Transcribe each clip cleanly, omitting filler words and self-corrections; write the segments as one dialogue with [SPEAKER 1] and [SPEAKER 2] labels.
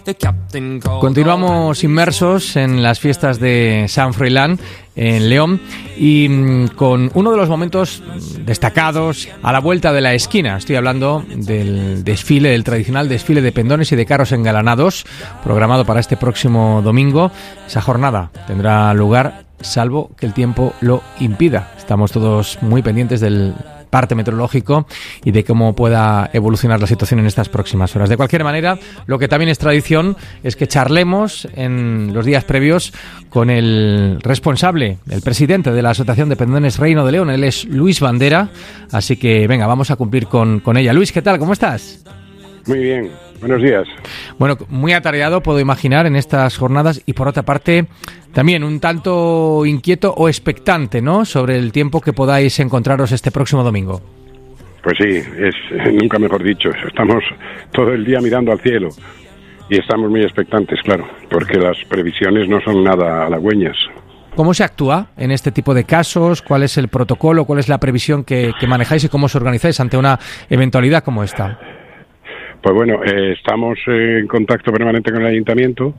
[SPEAKER 1] Continuamos inmersos en las fiestas de San Froilán en León y con uno de los momentos destacados a la vuelta de la esquina. Estoy hablando del desfile, del tradicional desfile de pendones y de carros engalanados, programado para este próximo domingo. Esa jornada tendrá lugar salvo que el tiempo lo impida. Estamos todos muy pendientes del parte meteorológico y de cómo pueda evolucionar la situación en estas próximas horas. De cualquier manera, lo que también es tradición es que charlemos en los días previos con el responsable, el presidente de la Asociación de Pendones Reino de León. Él es Luis Bandera, así que venga, vamos a cumplir con ella. Luis, ¿qué tal? ¿Cómo estás?
[SPEAKER 2] Muy bien, buenos días.
[SPEAKER 1] Bueno, muy atareado, puedo imaginar, en estas jornadas y por otra parte también un tanto inquieto o expectante, ¿no?, sobre el tiempo que podáis encontraros este próximo domingo.
[SPEAKER 2] Pues sí, nunca mejor dicho, estamos todo el día mirando al cielo y estamos muy expectantes, claro, porque las previsiones no son nada halagüeñas.
[SPEAKER 1] ¿Cómo se actúa en este tipo de casos? ¿Cuál es el protocolo? ¿Cuál es la previsión que manejáis y cómo os organizáis ante una eventualidad como esta?
[SPEAKER 2] Pues bueno, estamos en contacto permanente con el ayuntamiento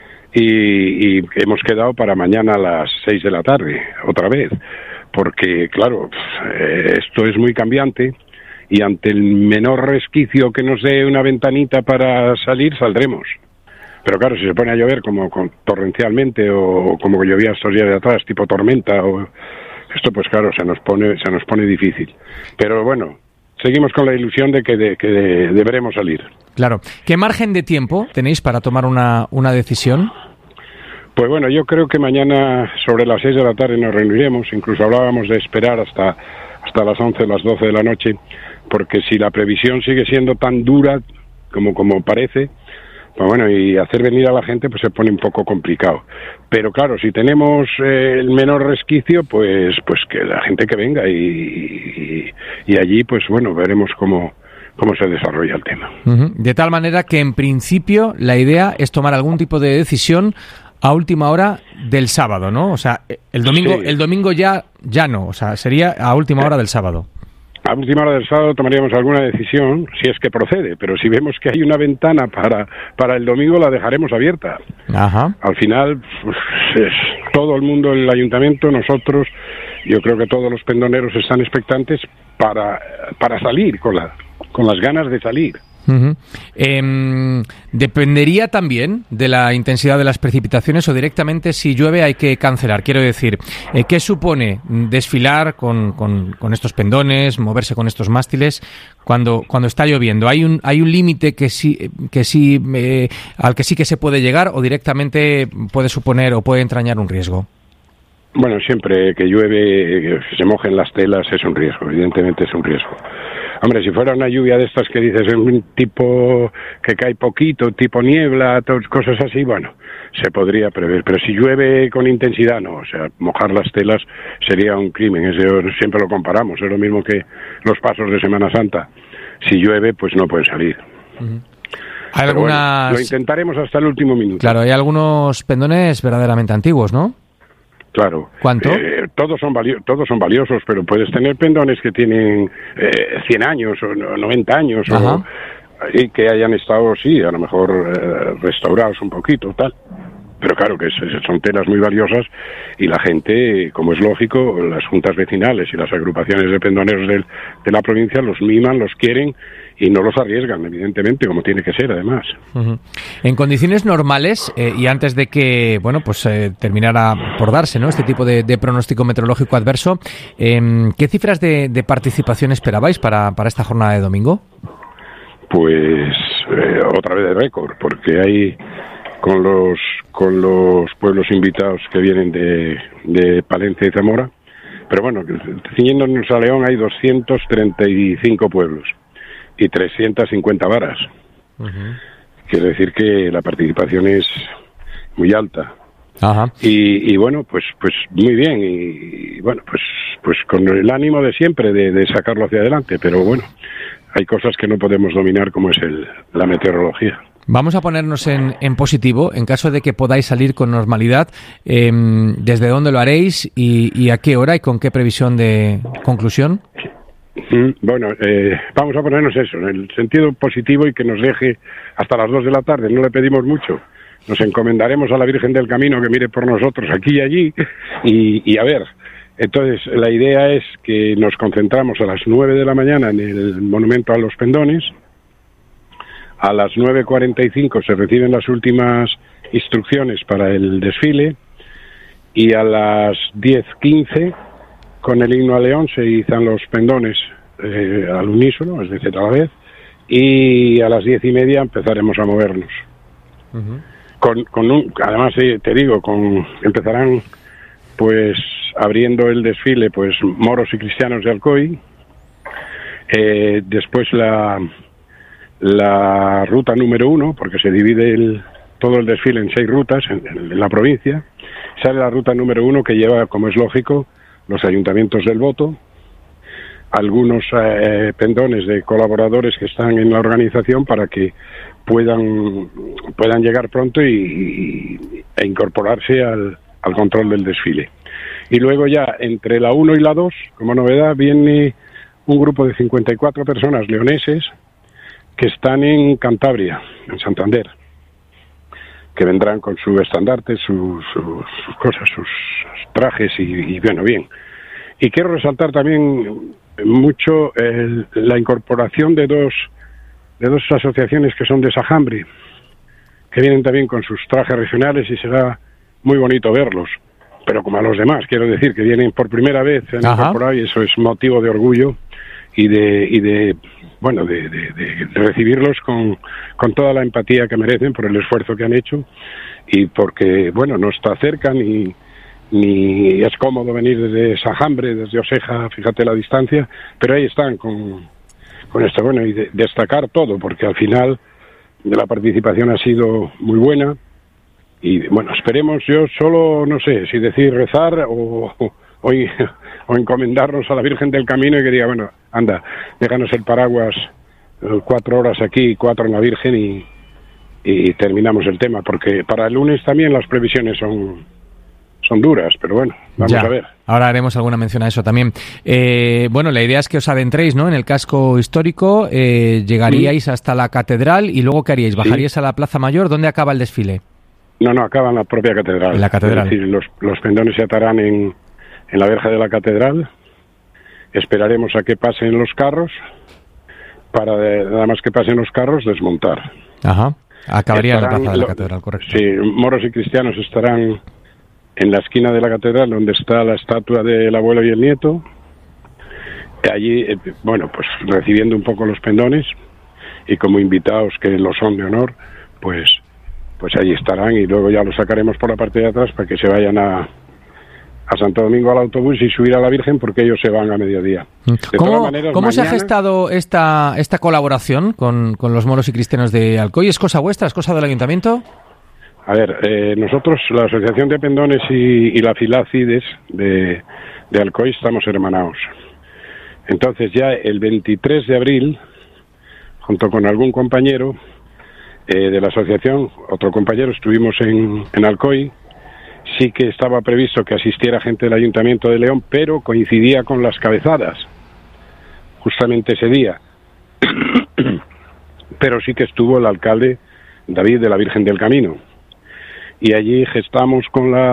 [SPEAKER 2] y hemos quedado para mañana a las 6 de la tarde, otra vez, porque claro, esto es muy cambiante y ante el menor resquicio que nos dé una ventanita para salir, saldremos. Pero claro, si se pone a llover como torrencialmente o como que llovía estos días de atrás, tipo tormenta, o esto pues claro, se nos pone difícil. Pero bueno, seguimos con la ilusión de que deberemos salir.
[SPEAKER 1] Claro. ¿Qué margen de tiempo tenéis para tomar una decisión?
[SPEAKER 2] Pues bueno, yo creo que mañana sobre las 6 de la tarde nos reuniremos. Incluso hablábamos de esperar hasta las 11, las 12 de la noche, porque si la previsión sigue siendo tan dura como parece, pues bueno, y hacer venir a la gente pues se pone un poco complicado. Pero claro, si tenemos el menor resquicio, pues que la gente que venga y allí pues bueno, veremos cómo se desarrolla el tema.
[SPEAKER 1] De tal manera que en principio la idea es tomar algún tipo de decisión a última hora del sábado, ¿no? O sea, el domingo ya no, o sea, sería a última hora del sábado.
[SPEAKER 2] A última hora del sábado tomaríamos alguna decisión, si es que procede, pero si vemos que hay una ventana para el domingo, la dejaremos abierta.
[SPEAKER 1] Ajá.
[SPEAKER 2] Al final, pues, todo el mundo, el ayuntamiento, nosotros, yo creo que todos los pendoneros están expectantes para salir, con las ganas de salir.
[SPEAKER 1] ¿Dependería también de la intensidad de las precipitaciones o directamente si llueve hay que cancelar? Quiero decir, ¿qué supone desfilar con estos pendones, moverse con estos mástiles cuando está lloviendo? ¿Hay un límite que sí al que sí que se puede llegar o directamente puede suponer o puede entrañar un riesgo?
[SPEAKER 2] Bueno, siempre que llueve, que se mojen las telas es un riesgo, evidentemente es un riesgo. Hombre, si fuera una lluvia de estas que dices, es un tipo que cae poquito, tipo niebla, cosas así, bueno, se podría prever. Pero si llueve con intensidad, no. O sea, mojar las telas sería un crimen. Eso siempre lo comparamos. Es lo mismo que los pasos de Semana Santa. Si llueve, pues no pueden salir.
[SPEAKER 1] Hay algunas...
[SPEAKER 2] Bueno, lo intentaremos hasta el último minuto.
[SPEAKER 1] Claro, hay algunos pendones verdaderamente antiguos, ¿no?
[SPEAKER 2] Claro.
[SPEAKER 1] ¿Cuánto?
[SPEAKER 2] Todos son valiosos, pero puedes tener pendones que tienen 100 años o 90 años y que hayan estado, sí, a lo mejor restaurados un poquito, tal. Pero claro que son telas muy valiosas y la gente, como es lógico, las juntas vecinales y las agrupaciones de pendoneros de la provincia los miman, los quieren y no los arriesgan, evidentemente, como tiene que ser, además.
[SPEAKER 1] En condiciones normales, y antes de que, terminara por darse, ¿no?, este tipo de pronóstico meteorológico adverso, ¿qué cifras de participación esperabais para esta jornada de domingo?
[SPEAKER 2] Pues otra vez de récord, porque hay con los pueblos invitados que vienen de Palencia y Zamora, pero bueno, ciñéndonos a León hay 235 pueblos y 350 varas. Quiere decir que la participación es muy alta.
[SPEAKER 1] Ajá.
[SPEAKER 2] Y bueno, pues muy bien, y bueno, pues con el ánimo de siempre de sacarlo hacia adelante, pero bueno, hay cosas que no podemos dominar, como es la meteorología.
[SPEAKER 1] Vamos a ponernos en positivo, en caso de que podáis salir con normalidad. ¿Desde dónde lo haréis y a qué hora y con qué previsión de conclusión?
[SPEAKER 2] Bueno, vamos a ponernos eso, en el sentido positivo y que nos deje hasta las 2 de la tarde, no le pedimos mucho. Nos encomendaremos a la Virgen del Camino que mire por nosotros aquí y allí y a ver. Entonces, la idea es que nos concentramos a las 9 de la mañana en el Monumento a los Pendones. A las 9:45 se reciben las últimas instrucciones para el desfile y a las 10:15 con el himno a León se izan los pendones al unísono, es decir, a la vez, y a las 10:30 empezaremos a movernos. Uh-huh. Además, te digo, empezarán pues abriendo el desfile pues moros y cristianos de Alcoy, después la ruta número 1, porque se divide todo el desfile en 6 rutas en la provincia. Sale la ruta número 1 que lleva, como es lógico, los ayuntamientos del voto, algunos pendones de colaboradores que están en la organización para que puedan llegar pronto e incorporarse al control del desfile. Y luego ya entre la 1 y la 2, como novedad, viene un grupo de 54 personas leoneses que están en Cantabria, en Santander, que vendrán con su estandarte, sus cosas, sus trajes y bueno, bien. Y quiero resaltar también mucho la incorporación de dos asociaciones que son de Sajambre, que vienen también con sus trajes regionales y será muy bonito verlos, pero como a los demás, quiero decir que vienen por primera vez en incorporar y eso es motivo de orgullo y de recibirlos con toda la empatía que merecen por el esfuerzo que han hecho y porque, bueno, no está cerca ni es cómodo venir desde Sajambre, desde Oseja, fíjate la distancia, pero ahí están con esto, bueno, y destacar todo, porque al final la participación ha sido muy buena y, bueno, esperemos, yo solo, no sé, si decir rezar o encomendarnos a la Virgen del Camino y que diga, bueno, anda, déjanos el paraguas 4 horas aquí, 4 en la Virgen y terminamos el tema, porque para el lunes también las previsiones son duras, pero bueno, vamos a ver.
[SPEAKER 1] Ahora haremos alguna mención a eso también. Bueno, la idea es que os adentréis, ¿no?, en el casco histórico, llegaríais hasta la catedral y luego ¿qué haríais? ¿Bajaríais a la Plaza Mayor? ¿Dónde acaba el desfile?
[SPEAKER 2] No, acaba en la propia catedral.
[SPEAKER 1] En la catedral.
[SPEAKER 2] Es decir, los pendones se atarán en la verja de la catedral. Esperaremos a que pasen los carros para, nada más que pasen los carros, desmontar.
[SPEAKER 1] Ajá. Acabaría en la plaza de la catedral, correcto.
[SPEAKER 2] Sí, moros y cristianos estarán en la esquina de la catedral donde está la estatua del abuelo y el nieto. Allí, bueno, pues recibiendo un poco los pendones y como invitados que lo son de honor, pues allí estarán y luego ya los sacaremos por la parte de atrás para que se vayan a Santo Domingo al autobús y subir a la Virgen porque ellos se van a mediodía.
[SPEAKER 1] ¿Cómo se ha gestado esta colaboración con los moros y cristianos de Alcoy? ¿Es cosa vuestra? ¿Es cosa del ayuntamiento?
[SPEAKER 2] A ver, nosotros, la Asociación de Pendones y la Filacides de Alcoy estamos hermanados. Entonces ya el 23 de abril, junto con algún compañero de la asociación, otro compañero, estuvimos en Alcoy. Sí que estaba previsto que asistiera gente del Ayuntamiento de León, pero coincidía con las cabezadas, justamente ese día. Pero sí que estuvo el alcalde David de la Virgen del Camino. Y allí gestamos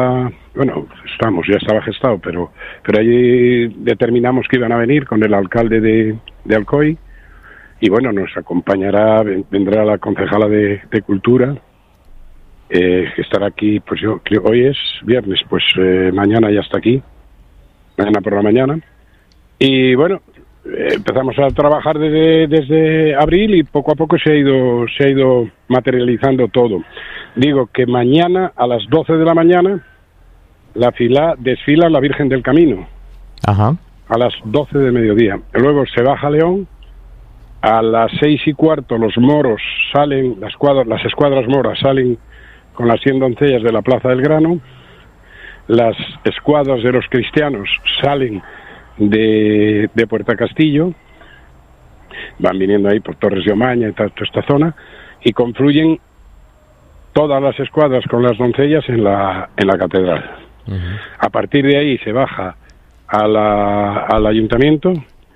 [SPEAKER 2] ya estaba gestado, pero allí determinamos que iban a venir con el alcalde de Alcoy. Y bueno, nos acompañará, vendrá la concejala de Cultura, que estará aquí, pues yo creo, hoy es viernes, pues mañana ya está aquí, mañana por la mañana. Y bueno, empezamos a trabajar desde abril y poco a poco se ha ido materializando todo. Digo que mañana a las 12 de la mañana desfila la Virgen del Camino.
[SPEAKER 1] Ajá.
[SPEAKER 2] A las 12 de mediodía. Luego se baja a León. A las 6:15 los moros salen, las escuadras moras salen con las 100 doncellas de la Plaza del Grano. Las escuadras de los cristianos salen de Puerta Castillo, van viniendo ahí por Torres de Omaña y toda esta zona, y confluyen todas las escuadras con las doncellas en la catedral. Uh-huh. A partir de ahí se baja al ayuntamiento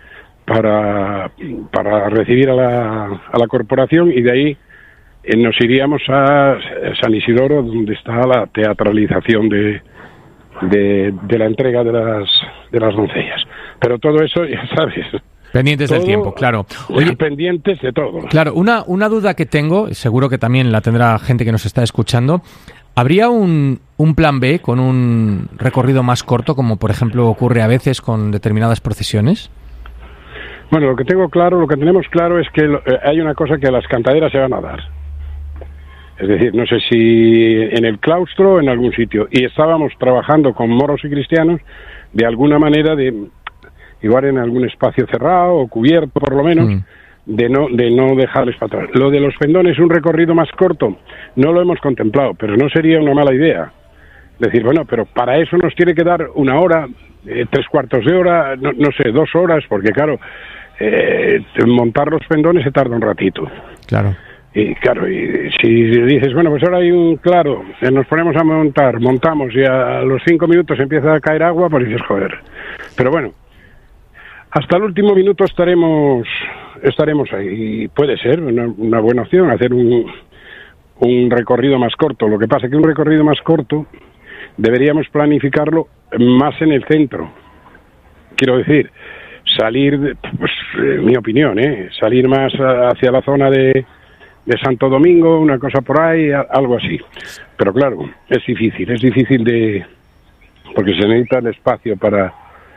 [SPEAKER 2] para recibir a la corporación, y de ahí nos iríamos a San Isidoro, donde está la teatralización de la entrega de las doncellas. Pero todo eso, ya sabes...
[SPEAKER 1] Pendientes del tiempo, claro.
[SPEAKER 2] Oye, pendientes de todo.
[SPEAKER 1] Claro, una duda que tengo, seguro que también la tendrá gente que nos está escuchando. ¿Habría un plan B con un recorrido más corto, como por ejemplo ocurre a veces con determinadas procesiones?
[SPEAKER 2] Bueno, lo que tenemos claro es que hay una cosa que a las cantaderas se van a dar. Es decir, no sé si en el claustro o en algún sitio. Y estábamos trabajando con moros y cristianos de alguna manera igual en algún espacio cerrado o cubierto por lo menos, de no dejarles para atrás. Lo de los pendones, un recorrido más corto, no lo hemos contemplado, pero no sería una mala idea. Decir, bueno, pero para eso nos tiene que dar una hora, 3/4 de hora, no sé, 2 horas, porque claro, montar los pendones se tarda un ratito.
[SPEAKER 1] Claro.
[SPEAKER 2] Y claro, y si dices, bueno, pues ahora hay nos ponemos a montamos y a los 5 minutos empieza a caer agua, pues dices, joder. Pero bueno, hasta el último minuto estaremos ahí, y puede ser una buena opción hacer un recorrido más corto. Lo que pasa es que un recorrido más corto deberíamos planificarlo más en el centro. Quiero decir, salir, pues mi opinión, salir más hacia la zona de Santo Domingo, una cosa por ahí, algo así. Pero claro, es difícil porque se necesita el espacio para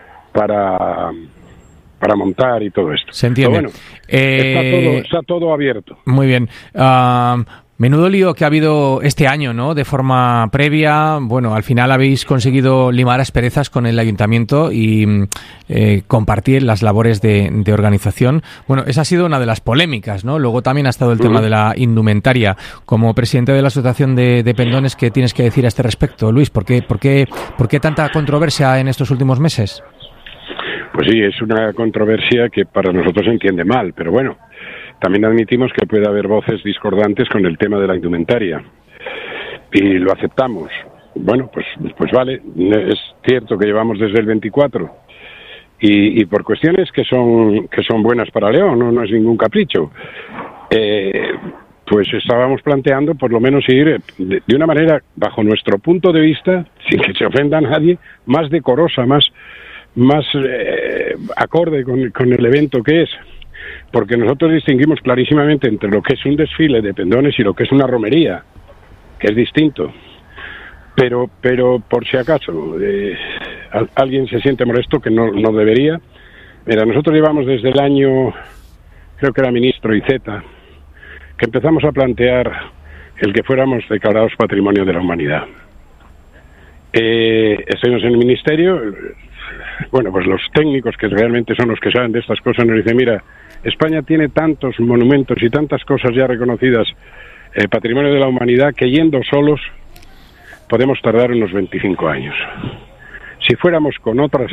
[SPEAKER 2] montar y todo esto.
[SPEAKER 1] Se entiende.
[SPEAKER 2] Pero bueno, está todo abierto.
[SPEAKER 1] Muy bien. Menudo lío que ha habido este año, ¿no? De forma previa. Bueno, al final habéis conseguido limar asperezas con el ayuntamiento y compartir las labores de organización. Bueno, esa ha sido una de las polémicas, ¿no? Luego también ha estado el tema de la indumentaria. Como presidente de la Asociación de Pendones, ¿qué tienes que decir a este respecto, Luis? ¿Por qué tanta controversia en estos últimos meses?
[SPEAKER 2] Pues sí, es una controversia que para nosotros se entiende mal, pero bueno, también admitimos que puede haber voces discordantes con el tema de la indumentaria y lo aceptamos. Bueno, pues vale, es cierto que llevamos desde el 24 y por cuestiones que son buenas para León, no es ningún capricho. Pues estábamos planteando por lo menos ir de una manera, bajo nuestro punto de vista, sin que se ofenda a nadie, más decorosa, más acorde con el evento que es, porque nosotros distinguimos clarísimamente entre lo que es un desfile de pendones y lo que es una romería, que es distinto. Pero por si acaso alguien se siente molesto, que no debería. Mira, nosotros llevamos desde el año, creo que era ministro Iceta, que empezamos a plantear el que fuéramos declarados Patrimonio de la Humanidad. Estuvimos en el ministerio. Bueno, pues los técnicos, que realmente son los que saben de estas cosas, nos dicen, mira, España tiene tantos monumentos y tantas cosas ya reconocidas Patrimonio de la Humanidad, que yendo solos podemos tardar unos 25 años. Si fuéramos con otro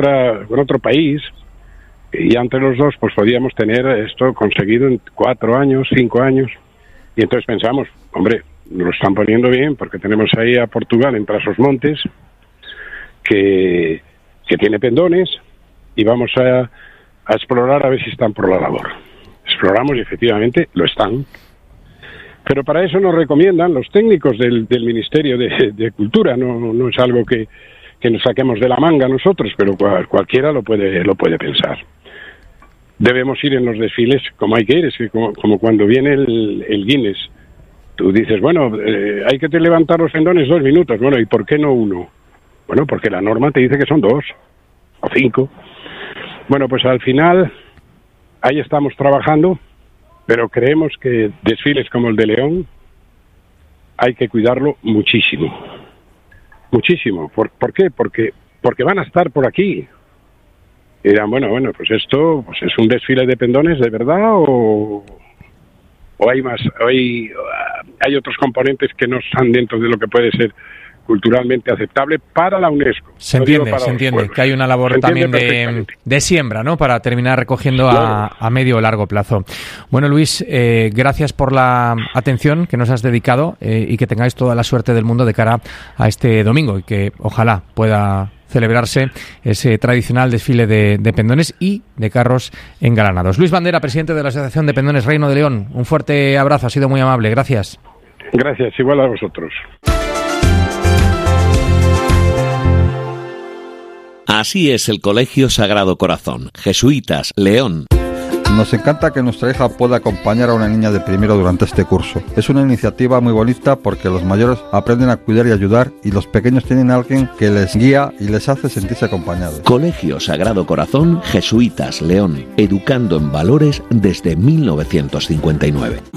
[SPEAKER 2] país, y entre los dos, pues podíamos tener esto conseguido en 4 años, 5 años, y entonces pensamos, hombre, nos lo están poniendo bien, porque tenemos ahí a Portugal en Trás-os-Montes, que tiene pendones, y vamos a explorar a ver si están por la labor. Exploramos y efectivamente lo están. Pero para eso nos recomiendan los técnicos del Ministerio de Cultura, no es algo que nos saquemos de la manga nosotros, pero cualquiera lo puede pensar. Debemos ir en los desfiles como hay que ir, es que como cuando viene el Guinness. Tú dices, bueno, hay que levantar los pendones 2 minutos. Bueno, ¿y por qué no 1? Bueno, porque la norma te dice que son 2 o 5. Bueno, pues al final ahí estamos trabajando, pero creemos que desfiles como el de León hay que cuidarlo muchísimo. Muchísimo. ¿Por qué? Porque van a estar por aquí. Y dirán, bueno, pues esto pues es un desfile de pendones de verdad o hay más, hay otros componentes que no están dentro de lo que puede ser culturalmente aceptable para la UNESCO.
[SPEAKER 1] Se entiende que hay una labor también de siembra, ¿no? Para terminar recogiendo a medio o largo plazo. Bueno, Luis, gracias por la atención que nos has dedicado y que tengáis toda la suerte del mundo de cara a este domingo y que ojalá pueda celebrarse ese tradicional desfile de pendones y de carros engalanados. Luis Bandera, presidente de la Asociación de Pendones Reino de León, un fuerte abrazo, ha sido muy amable, gracias.
[SPEAKER 2] Gracias, igual a vosotros.
[SPEAKER 3] Así es el Colegio Sagrado Corazón, Jesuitas, León.
[SPEAKER 4] Nos encanta que nuestra hija pueda acompañar a una niña de primero durante este curso. Es una iniciativa muy bonita porque los mayores aprenden a cuidar y ayudar y los pequeños tienen a alguien que les guía y les hace sentirse acompañados.
[SPEAKER 3] Colegio Sagrado Corazón, Jesuitas, León, educando en valores desde 1959.